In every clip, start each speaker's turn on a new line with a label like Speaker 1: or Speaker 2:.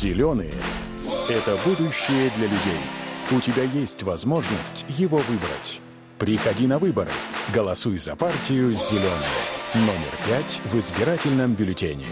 Speaker 1: Зеленые – это будущее для людей. У тебя есть возможность его выбрать. Приходи на выборы. Голосуй за партию «Зеленые». Номер 5 в избирательном бюллетене.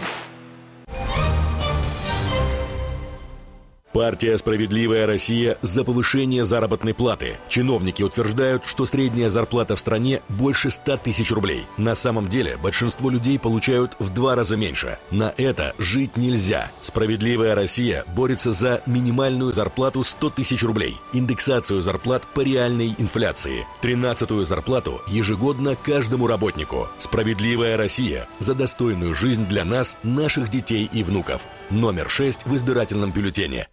Speaker 2: Партия «Справедливая Россия» за повышение заработной платы. Чиновники утверждают, что средняя зарплата в стране больше 100 тысяч рублей. На самом деле большинство людей получают в 2 раза меньше. На это жить нельзя. «Справедливая Россия» борется за минимальную зарплату 100 тысяч рублей, индексацию зарплат по реальной инфляции, 13-ю зарплату ежегодно каждому работнику. «Справедливая Россия» за достойную жизнь для нас, наших детей и внуков. Номер 6 в избирательном бюллетене.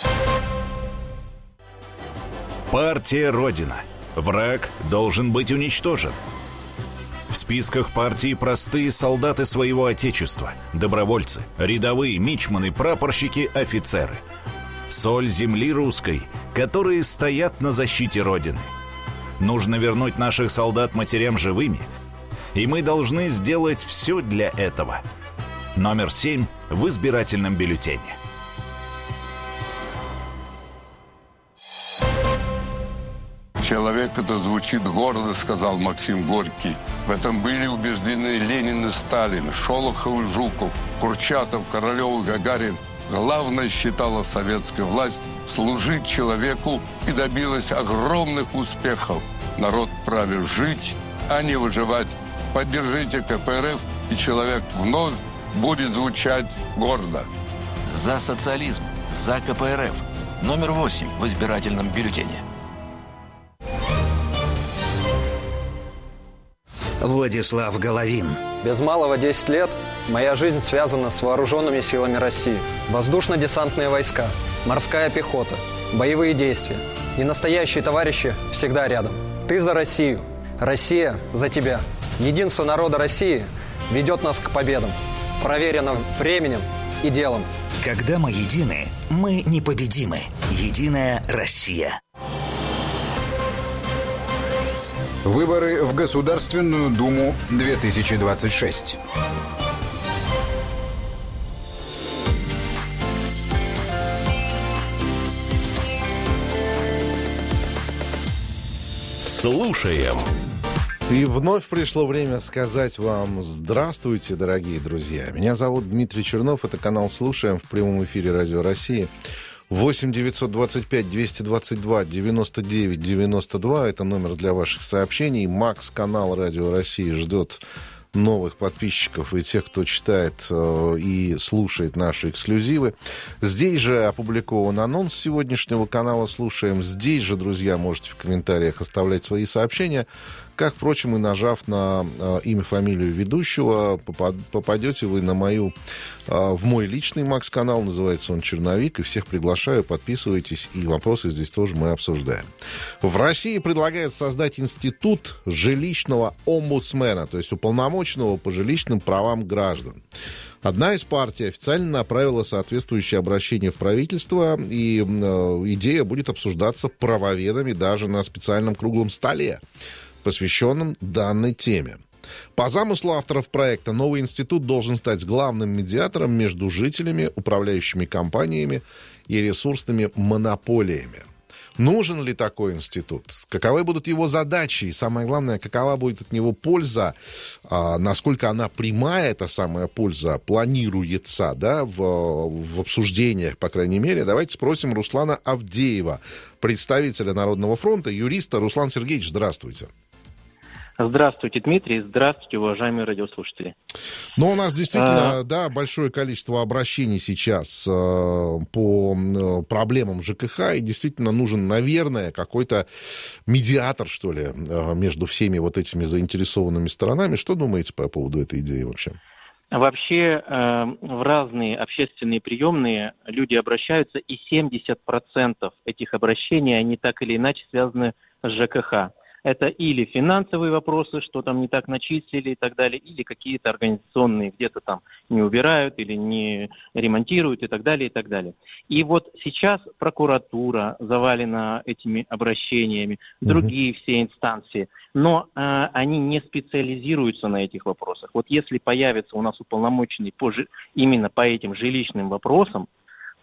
Speaker 3: Партия Родина. Враг должен быть уничтожен. В списках партии простые солдаты своего отечества, добровольцы, рядовые, мичманы, прапорщики, офицеры. Соль земли русской, которые стоят на защите Родины. Нужно вернуть наших солдат матерям живыми, и мы должны сделать все для этого. Номер 7 в избирательном бюллетене.
Speaker 4: Человек это звучит гордо, сказал Максим Горький. В этом были убеждены Ленин и Сталин, Шолохов и Жуков, Курчатов, Королев и Гагарин. Главное, считала советская власть, служить человеку и добилась огромных успехов. Народ вправе жить, а не выживать. Поддержите КПРФ, и человек вновь будет звучать гордо.
Speaker 5: За социализм, за КПРФ. Номер 8 в избирательном бюллетене.
Speaker 6: Владислав Головин.
Speaker 7: Без малого 10 лет моя жизнь связана с вооруженными силами России. Воздушно-десантные войска, морская пехота, боевые действия. И настоящие товарищи всегда рядом. Ты за Россию. Россия за тебя. Единство народа России ведет нас к победам. Проверено временем и делом.
Speaker 6: Когда мы едины, мы непобедимы. Единая Россия.
Speaker 8: Выборы в Государственную Думу 2026.
Speaker 2: Слушаем.
Speaker 9: И вновь пришло время сказать вам здравствуйте, дорогие друзья. Меня зовут Дмитрий Чернов. Это канал «Слушаем» в прямом эфире Радио России. 8 925 222 99 92. Это номер для ваших сообщений. Макс, канал Радио России, ждет новых подписчиков и тех, кто читает и слушает наши эксклюзивы. Здесь же опубликован анонс сегодняшнего канала «Слушаем». Здесь же, друзья, можете в комментариях оставлять свои сообщения. Как, впрочем, и нажав на имя, фамилию ведущего, попадете вы на в мой личный Макс-канал, называется он «Черновик», и всех приглашаю, подписывайтесь, и вопросы здесь тоже мы обсуждаем. В России предлагают создать институт жилищного омбудсмена, то есть уполномоченного по жилищным правам граждан. Одна из партий официально направила соответствующее обращение в правительство, и идея будет обсуждаться правоведами даже на специальном круглом столе, посвященном данной теме. По замыслу авторов проекта, новый институт должен стать главным медиатором между жителями, управляющими компаниями и ресурсными монополиями. Нужен ли такой институт? Каковы будут его задачи? И самое главное, какова будет от него польза? Насколько она прямая, эта самая польза, планируется, да, в обсуждениях, по крайней мере? Давайте спросим Руслана Авдеева, представителя Народного фронта, юриста. Руслан Сергеевич, здравствуйте.
Speaker 10: Здравствуйте, Дмитрий. Здравствуйте, уважаемые радиослушатели.
Speaker 9: Ну, у нас действительно, большое количество обращений сейчас по проблемам ЖКХ, и действительно нужен, наверное, какой-то медиатор, что ли, между всеми вот этими заинтересованными сторонами. Что думаете по поводу этой идеи вообще?
Speaker 10: Вообще в разные общественные приемные люди обращаются, и 70% этих обращений, они так или иначе связаны с ЖКХ. Это или финансовые вопросы, что там не так начислили и так далее, или какие-то организационные, где-то там не убирают или не ремонтируют и так далее, и так далее. И вот сейчас прокуратура завалена этими обращениями, другие все инстанции, но они не специализируются на этих вопросах. Вот если появится у нас уполномоченный именно по этим жилищным вопросам,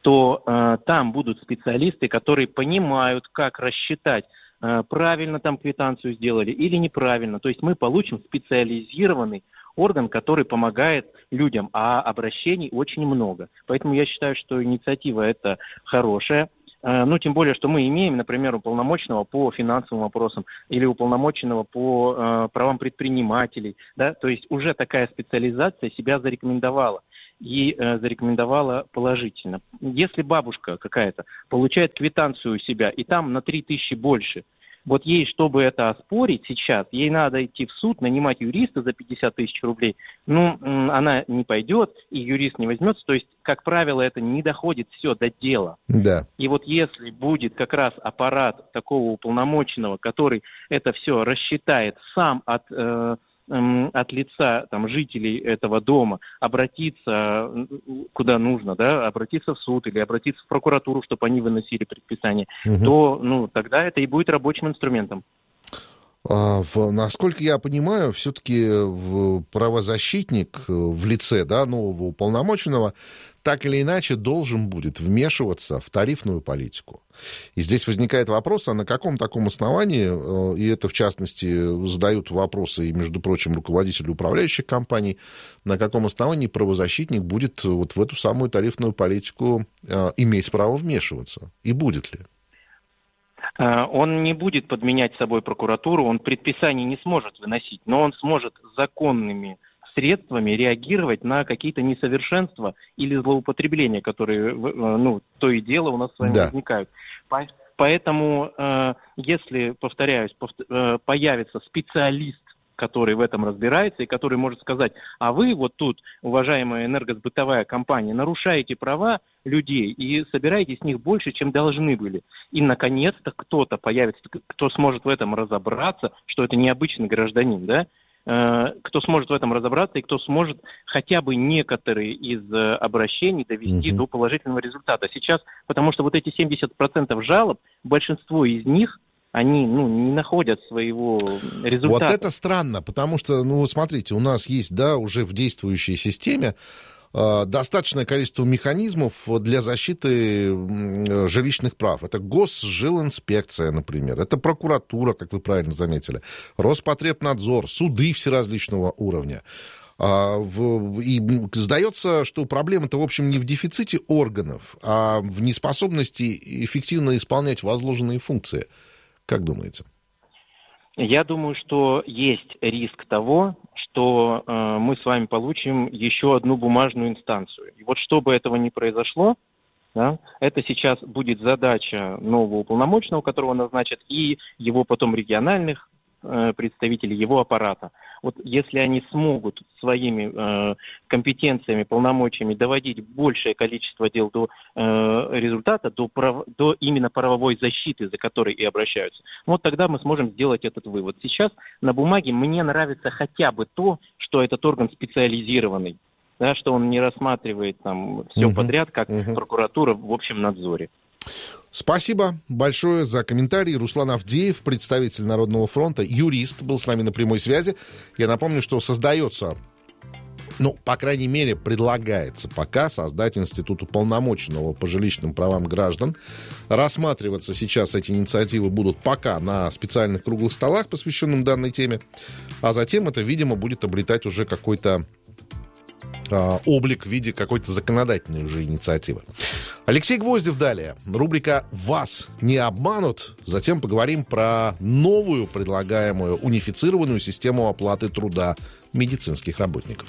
Speaker 10: то там будут специалисты, которые понимают, как рассчитать, правильно там квитанцию сделали или неправильно. То есть мы получим специализированный орган, который помогает людям, а обращений очень много. Поэтому я считаю, что инициатива эта хорошая. Ну, тем более, что мы имеем, например, уполномоченного по финансовым вопросам или уполномоченного по правам предпринимателей. Да? То есть уже такая специализация себя зарекомендовала. И зарекомендовала положительно. Если бабушка какая-то получает квитанцию у себя, и там на 3000 больше, вот ей, чтобы это оспорить сейчас, ей надо идти в суд, нанимать юриста за 50 000 рублей. Ну, она не пойдет, и юрист не возьмется. То есть, как правило, это не доходит все до дела.
Speaker 9: Да.
Speaker 10: И вот если будет как раз аппарат такого уполномоченного, который это все рассчитает сам от лица там, жителей этого дома, обратиться куда нужно, да, обратиться в суд или обратиться в прокуратуру, чтобы они выносили предписание, то тогда это и будет рабочим инструментом.
Speaker 9: Насколько я понимаю, все-таки правозащитник в лице, да, нового уполномоченного так или иначе должен будет вмешиваться в тарифную политику. И здесь возникает вопрос, а на каком таком основании, и это, в частности, задают вопросы, и, между прочим, руководители управляющих компаний, на каком основании правозащитник будет вот в эту самую тарифную политику иметь право вмешиваться? И будет ли?
Speaker 10: Он не будет подменять собой прокуратуру, он предписаний не сможет выносить, но он сможет законными средствами реагировать на какие-то несовершенства или злоупотребления, которые, то и дело у нас с вами возникают. Поэтому, если, повторяюсь, появится специалист, который в этом разбирается и который может сказать, а вы вот тут, уважаемая энергосбытовая компания, нарушаете права людей и собираете с них больше, чем должны были. И, наконец-то, кто-то появится, кто сможет в этом разобраться, что это необычный гражданин, да? Кто сможет в этом разобраться и кто сможет хотя бы некоторые из обращений довести до положительного результата. Сейчас, потому что вот эти 70% жалоб, большинство из них, они не находят своего результата.
Speaker 9: Вот это странно, потому что, смотрите, у нас есть, да, уже в действующей системе достаточное количество механизмов для защиты жилищных прав. Это Госжилинспекция, например, это прокуратура, как вы правильно заметили, Роспотребнадзор, суды всеразличного уровня. И сдается, что проблема-то, в общем, не в дефиците органов, а в неспособности эффективно исполнять возложенные функции. Как думаете?
Speaker 10: Я думаю, что есть риск того, что мы с вами получим еще одну бумажную инстанцию. И вот чтобы этого не произошло, да, это сейчас будет задача нового уполномоченного, которого назначат, и его потом региональных представителей, его аппарата. Вот если они смогут своими компетенциями, полномочиями доводить большее количество дел до результата, до именно правовой защиты, за которой и обращаются, вот тогда мы сможем сделать этот вывод. Сейчас на бумаге мне нравится хотя бы то, что этот орган специализированный, да, что он не рассматривает там все подряд, как прокуратура в общем надзоре.
Speaker 9: Спасибо большое за комментарий. Руслан Авдеев, представитель Народного фронта, юрист, был с нами на прямой связи. Я напомню, что создается, по крайней мере, предлагается пока создать институт уполномоченного по жилищным правам граждан. Рассматриваться сейчас эти инициативы будут пока на специальных круглых столах, посвященных данной теме. А затем это, видимо, будет обретать уже какой-то облик в виде какой-то законодательной уже инициативы. Алексей Гвоздев далее. Рубрика «Вас не обманут». Затем поговорим про новую предлагаемую унифицированную систему оплаты труда медицинских работников.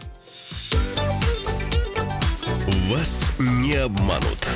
Speaker 2: Вас не обманут.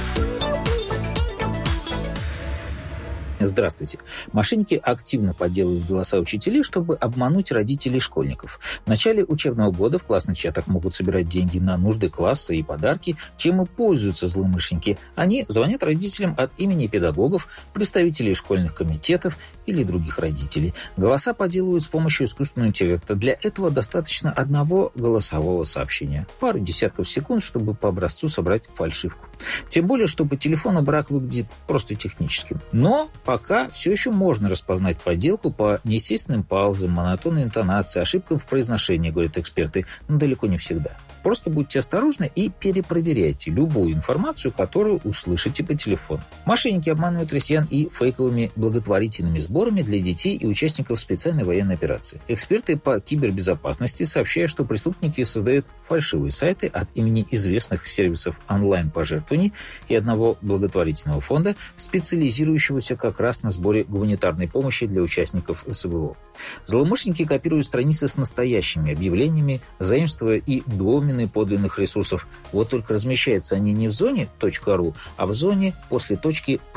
Speaker 11: Здравствуйте. Мошенники активно подделывают голоса учителей, чтобы обмануть родителей школьников. В начале учебного года в классных чатах могут собирать деньги на нужды класса и подарки, чем и пользуются злоумышленники. Они звонят родителям от имени педагогов, представителей школьных комитетов или других родителей. Голоса подделывают с помощью искусственного интеллекта. Для этого достаточно одного голосового сообщения. Пару десятков секунд, чтобы по образцу собрать фальшивку. Тем более, что по телефону брак выглядит просто техническим. Но пока все еще можно распознать подделку по неестественным паузам, монотонной интонации, ошибкам в произношении, говорят эксперты, но далеко не всегда. Просто будьте осторожны и перепроверяйте любую информацию, которую услышите по телефону. Мошенники обманывают россиян и фейковыми благотворительными сборами для детей и участников специальной военной операции. Эксперты по кибербезопасности сообщают, что преступники создают фальшивые сайты от имени известных сервисов онлайн-пожертвований и одного благотворительного фонда, специализирующегося как раз на сборе гуманитарной помощи для участников СВО. Злоумышленники копируют страницы с настоящими объявлениями, заимствуя и домены подлинных ресурсов. Вот только размещаются они не в зоне .ru, а в зоне после точки